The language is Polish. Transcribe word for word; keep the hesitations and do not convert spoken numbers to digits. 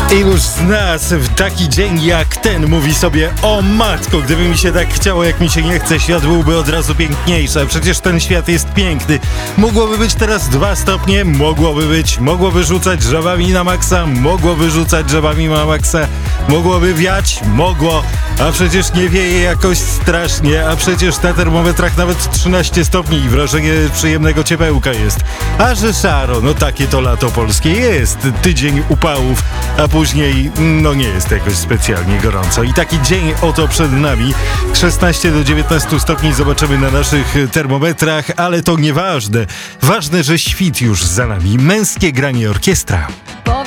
Iluż z nas w taki dzień jak ten mówi sobie: o matko, gdyby mi się tak chciało, jak mi się nie chce, świat byłby od razu piękniejszy. A przecież ten świat jest piękny. Mogłoby być teraz dwa stopnie, mogłoby być, mogłoby rzucać żabami na maksa, mogłoby rzucać żabami na maksa, mogłoby wiać, mogło, a przecież nie wieje jakoś strasznie, a przecież na termometrach nawet trzynaście stopni i wrażenie przyjemnego ciepełka jest. A że szaro, no takie to lato polskie jest. Tydzień upałów, a później, no nie jest jakoś specjalnie gorąco. I taki dzień oto przed nami. szesnaście do dziewiętnastu stopni zobaczymy na naszych termometrach, ale to nieważne. Ważne, że świt już za nami. Męskie granie orkiestra.